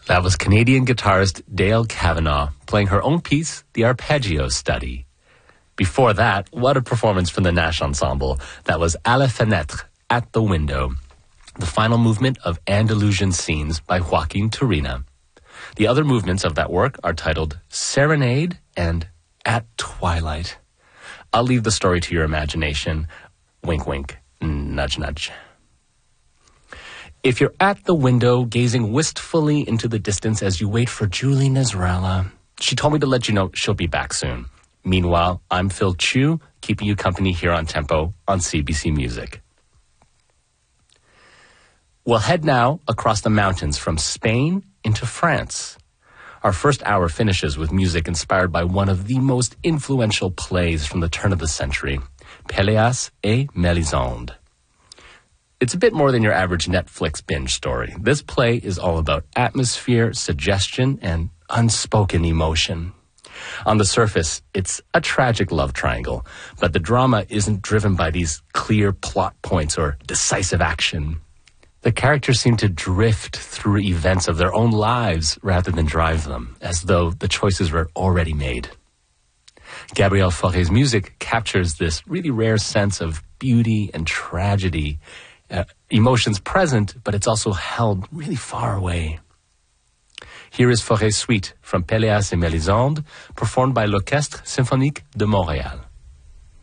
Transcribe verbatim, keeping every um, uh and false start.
That was Canadian guitarist Dale Kavanagh playing her own piece, The Arpeggio Study. Before that, what a performance from the Nash Ensemble. That was À la Fenêtre, At the Window, the final movement of Andalusian Scenes by Joaquin Turina. The other movements of that work are titled Serenade and At Twilight. I'll leave the story to your imagination. Wink, wink, nudge, nudge. If you're at the window, gazing wistfully into the distance as you wait for Julie Nasrallah, she told me to let you know she'll be back soon. Meanwhile, I'm Phil Chu, keeping you company here on Tempo on C B C Music. We'll head now across the mountains from Spain into France. Our first hour finishes with music inspired by one of the most influential plays from the turn of the century, Péléas et Mélisande. It's a bit more than your average Netflix binge story. This play is all about atmosphere, suggestion, and unspoken emotion. On the surface, it's a tragic love triangle, but the drama isn't driven by these clear plot points or decisive action. The characters seem to drift through events of their own lives rather than drive them, as though the choices were already made. Gabriel Fauré's music captures this really rare sense of beauty and tragedy, uh, emotions present, but it's also held really far away. Here is Fauré's suite from Péléas et Mélisande, performed by l'Orchestre Symphonique de Montréal.